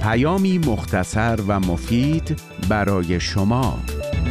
پیامی مختصر و مفید برای شما.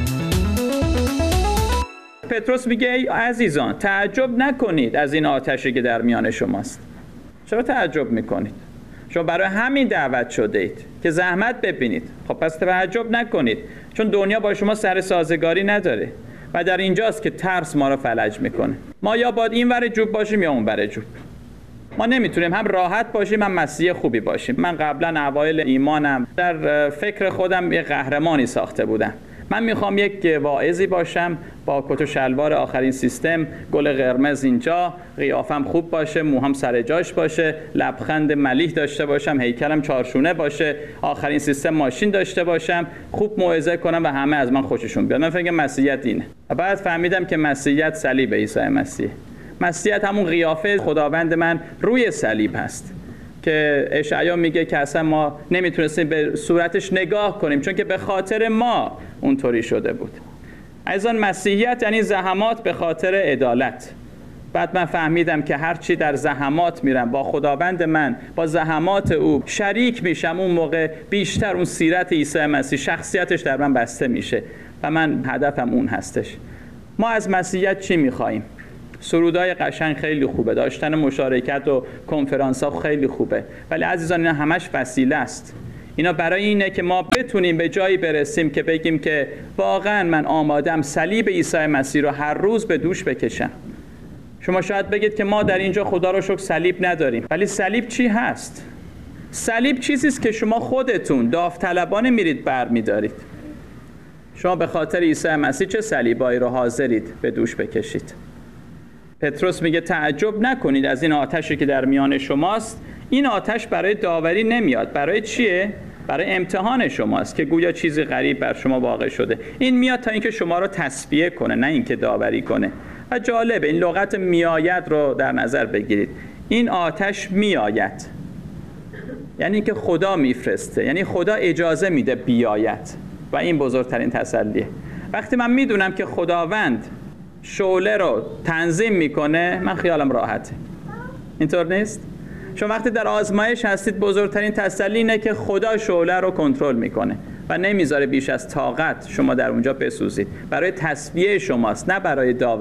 پتروس میگه ای عزیزان تعجب نکنید از این آتشی که در میان شماست. چرا تعجب میکنید؟ شما برای همین دعوت شده اید که زحمت ببینید. خب پس تعجب نکنید، چون دنیا با شما سر سازگاری نداره و در اینجاست که ترس ما رو فلج میکنه. ما یا باید این ور جوب باشیم یا اون ور جوب. ما نمیتونیم هم راحت باشیم هم مسیح خوبی باشیم. من قبلا اوایل ایمانم در فکر خودم یه قهرمانی ساخته بودم. من میخوام یک واعظی باشم با کت و شلوار آخرین سیستم، گل قرمز اینجا، قیافم خوب باشه، موهام سر جاش باشه، لبخند ملیح داشته باشم، هیکلم چارشونه باشه، آخرین سیستم ماشین داشته باشم، خوب موعظه کنم و همه از من خوششون بیاد. من فکر مسیحیت اینه. و بعد فهمیدم که مسیحیت صلیب عیسی مسیح. مسیحیت همون قیافه خداوند من روی صلیب هست که اشعیا میگه که اصلا ما نمیتونستیم به صورتش نگاه کنیم چون که به خاطر ما اونطوری شده بود. عزیزان مسیحیت یعنی زحمات به خاطر عدالت. بعد من فهمیدم که هر چی در زحمات میرم با خداوند من، با زحمات او شریک میشم، اون موقع بیشتر اون سیرت عیسی مسیح، شخصیتش در من بسته میشه و من هدفم اون هستش. ما از مسیحیت چی میخواییم؟ سرودای قشنگ خیلی خوبه، داشتن مشارکت و کنفرانس ها خیلی خوبه، ولی عزیزان اینا همش وسیله است. اینا برای اینه که ما بتونیم به جایی برسیم که بگیم که واقعا من آمادم صلیب عیسی مسیح رو هر روز به دوش بکشم. شما شاید بگید که ما در اینجا خدا رو شکر صلیب نداریم، ولی صلیب چی هست؟ صلیب چیزی است که شما خودتون داوطلبانه میرید برمی‌دارید. شما به خاطر عیسی مسیح چه صلیبایی رو حاضرید به دوش بکشید؟ پتروس میگه تعجب نکنید از این آتشی که در میان شماست. این آتش برای داوری نمیاد. برای چیه؟ برای امتحان شماست که گویا چیزی غریب بر شما واقع شده. این میاد تا اینکه شما رو تصفیه کنه، نه اینکه داوری کنه. و جالبه این لغت میآید رو در نظر بگیرید. این آتش میآید یعنی که خدا میفرسته، یعنی خدا اجازه میده بیاید و این بزرگترین تسلیه. وقتی من میدونم که خداوند شعله رو تنظیم میکنه من خیالم راحته. اینطور نیست؟ چون وقتی در آزمایش هستید بزرگترین تسلی اینه که خدا شعله رو کنترل میکنه و نمیذاره بیش از طاقت شما در اونجا بسوزید. برای تصفیه شماست، نه برای داوری.